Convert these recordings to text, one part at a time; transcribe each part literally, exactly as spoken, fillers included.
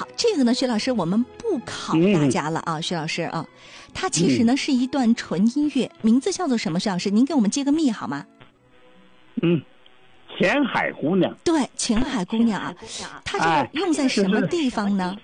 好，这个呢，薛老师，我们不考大家了啊，嗯、薛老师啊，它其实呢、嗯、是一段纯音乐，名字叫做什么？薛老师，您给我们揭个秘好吗？ 嗯，前海姑娘。 对，前海姑娘啊，它这个用在什么地方呢？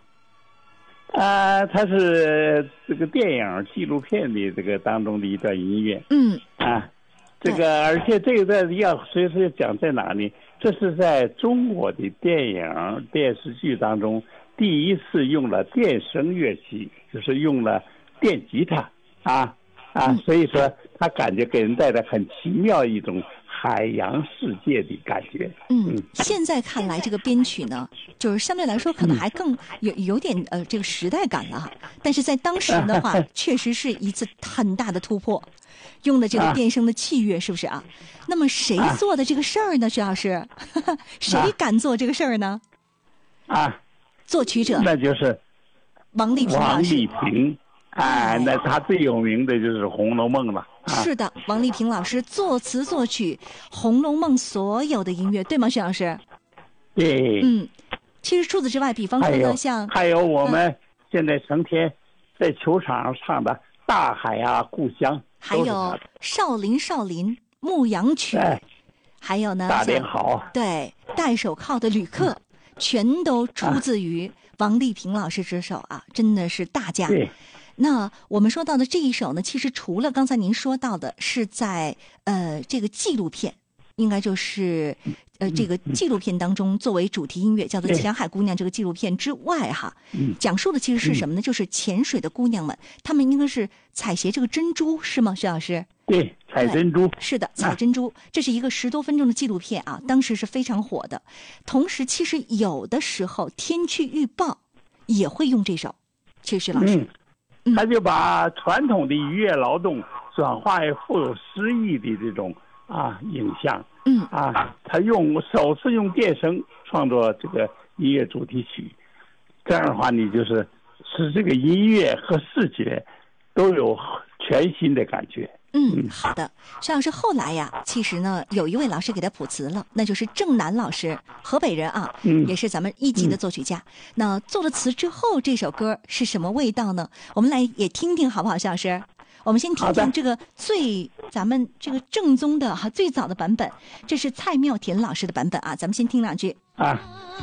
啊、呃，它是这个电影纪录片的这个当中的一段音乐。 嗯啊，这个而且这个在要随时讲在哪里？这是在中国的电影电视剧当中第一次用了电声乐器，就是用了电吉他啊啊，所以说它感觉给人带来很奇妙一种海洋世界的感觉。 嗯，现在看来这个编曲呢，就是相对来说可能还更有有点呃这个时代感了，但是在当时的话，确实是一次很大的突破。用的这个电声的器乐是不是啊？那么谁做的这个事儿呢？徐老师，谁敢做这个事儿呢？ 啊， 作曲者那就是王丽萍老师。 王丽萍，哎，那他最有名的就是《红楼梦》了。啊、 是的，王丽萍老师作词作曲《红楼梦》所有的音乐，对吗，徐老师？ 对。 嗯，其实除此之外，比方说呢，像还有我们现在成天在球场上唱的《大海啊故乡》。 还有少林少林牧羊曲，还有呢大连好， 对戴手铐的旅客、嗯，全都出自于王丽萍老师之手啊，真的是大家。那我们说到的这一首呢，其实除了刚才您说到的是在呃这个纪录片，应该就是呃这个纪录片当中作为主题音乐叫做《前海姑娘》这个纪录片之外哈，讲述的其实是什么呢？就是潜水的姑娘们，她们应该是采撷这个珍珠，是吗，徐老师？ 对，采珍珠。 是的，采珍珠，这是一个十多分钟的纪录片啊，当时是非常火的。同时，其实有的时候天气预报也会用这首，其实徐老师。 嗯，他就把传统的渔业劳动转化为富有诗意的这种啊影像。 嗯啊，他用首次用电声创作这个音乐主题曲，这样的话，你就是使这个音乐和视觉都有全新的感觉。 嗯，好的，徐老师。后来呀，其实呢，有一位老师给他谱词了，那就是郑楠老师，河北人啊， 嗯， 也是咱们一级的作曲家。嗯、那做了词之后，这首歌是什么味道呢？我们来也听听好不好，徐老师？我们先听听这个最咱们这个正宗的哈最早的版本，这是蔡妙田老师的版本啊，咱们先听两句啊。